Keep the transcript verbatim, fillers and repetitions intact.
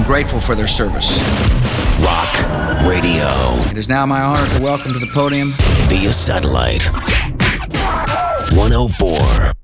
grateful for their service. Rock Radio. It is now my honor to welcome to the podium via satellite one oh four